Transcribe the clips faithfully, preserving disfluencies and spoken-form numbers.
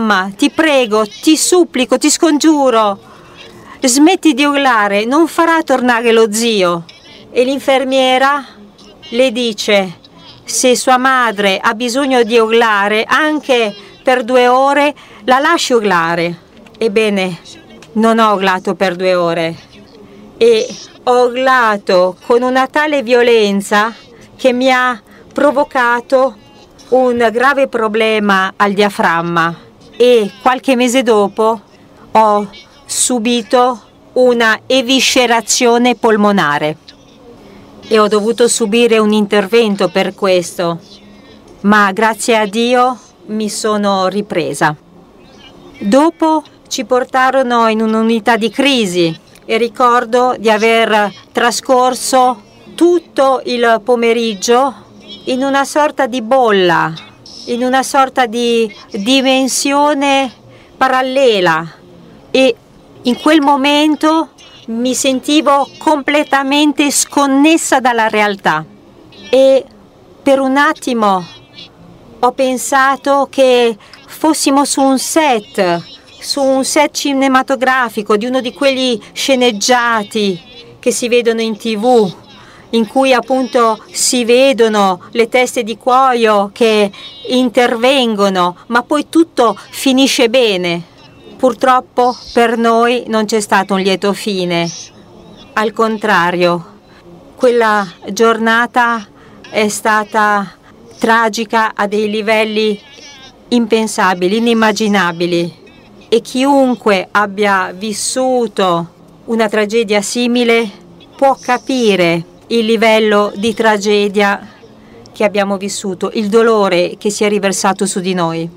mamma, ti prego, ti supplico, ti scongiuro, smetti di urlare, non farà tornare lo zio. E l'infermiera le dice: se sua madre ha bisogno di urlare anche per due ore, la lasci urlare. Ebbene, non ho urlato per due ore e ho urlato con una tale violenza che mi ha provocato un grave problema al diaframma e qualche mese dopo ho subito una eviscerazione polmonare e ho dovuto subire un intervento per questo, ma grazie a Dio mi sono ripresa. Dopo ci portarono in un'unità di crisi e ricordo di aver trascorso tutto il pomeriggio in una sorta di bolla, in una sorta di dimensione parallela, e in quel momento mi sentivo completamente sconnessa dalla realtà e per un attimo ho pensato che fossimo su un set, su un set cinematografico di uno di quegli sceneggiati che si vedono in tivù, in cui appunto si vedono le teste di cuoio che intervengono, ma poi tutto finisce bene. Purtroppo per noi non c'è stato un lieto fine. Al contrario, quella giornata è stata tragica a dei livelli impensabili, inimmaginabili, e chiunque abbia vissuto una tragedia simile può capire il livello di tragedia che abbiamo vissuto, il dolore che si è riversato su di noi.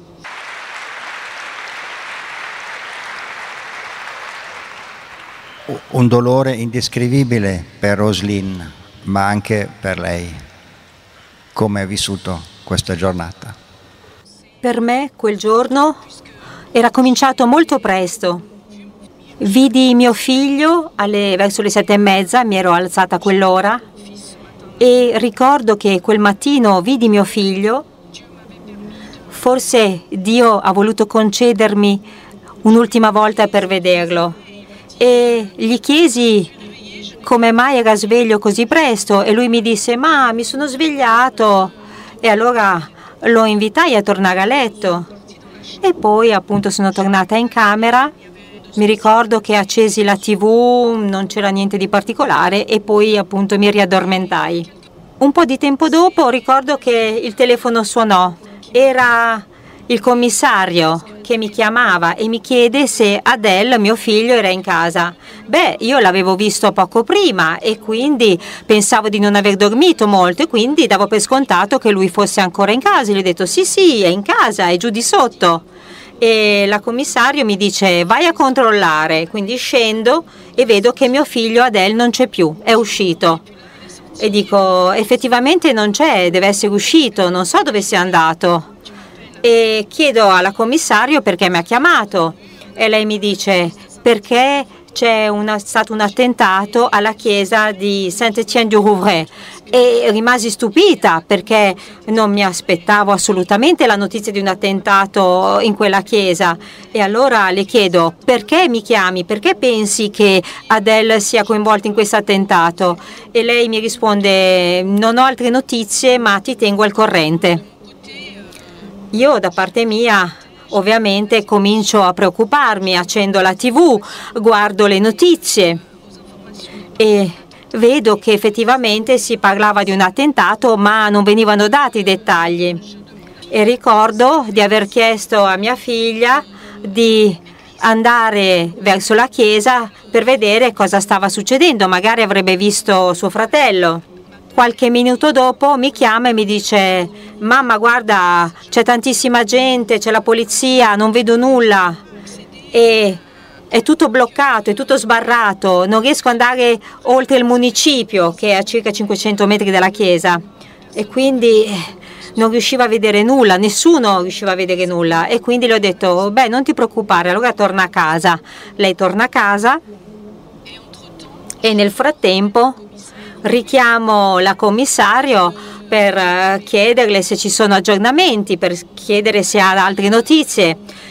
Un dolore indescrivibile per Roslyn, ma anche per lei. Come ha vissuto questa giornata? Per me quel giorno era cominciato molto presto. Vidi mio figlio alle, verso le sette e mezza, mi ero alzata a quell'ora e ricordo che quel mattino vidi mio figlio. Forse Dio ha voluto concedermi un'ultima volta per vederlo e gli chiesi come mai era sveglio così presto e lui mi disse: ma mi sono svegliato. E allora lo invitai a tornare a letto e poi appunto sono tornata in camera. Mi ricordo che accesi la tivù, non c'era niente di particolare e poi appunto mi riaddormentai. Un po' di tempo dopo ricordo che il telefono suonò. Era il commissario che mi chiamava e mi chiede se Adele, mio figlio, era in casa. Beh, io l'avevo visto poco prima e quindi pensavo di non aver dormito molto e quindi davo per scontato che lui fosse ancora in casa. Gli ho detto sì, sì, è in casa, è giù di sotto. E la commissario mi dice: vai a controllare. Quindi scendo e vedo che mio figlio Adele non c'è più, è uscito. E dico: effettivamente non c'è, deve essere uscito, non so dove sia andato. E chiedo alla commissario perché mi ha chiamato e lei mi dice: perché c'è una, stato un attentato alla chiesa di Saint-Étienne-du-Rouvray. E rimasi stupita perché non mi aspettavo assolutamente la notizia di un attentato in quella chiesa. E allora le chiedo: perché mi chiami? Perché pensi che Adele sia coinvolta in questo attentato? E lei mi risponde: non ho altre notizie, ma ti tengo al corrente. Io da parte mia ovviamente comincio a preoccuparmi, accendo la tivù, guardo le notizie e vedo che effettivamente si parlava di un attentato, ma non venivano dati i dettagli. E ricordo di aver chiesto a mia figlia di andare verso la chiesa per vedere cosa stava succedendo, magari avrebbe visto suo fratello. Qualche minuto dopo mi chiama e mi dice: mamma, guarda, c'è tantissima gente, c'è la polizia, non vedo nulla e è tutto bloccato, è tutto sbarrato, non riesco ad andare oltre il municipio che è a circa cinquecento metri dalla chiesa e quindi non riusciva a vedere nulla, nessuno riusciva a vedere nulla e quindi le ho detto: beh, non ti preoccupare, allora torna a casa. Lei torna a casa e nel frattempo richiamo la commissario per chiederle se ci sono aggiornamenti, per chiedere se ha altre notizie.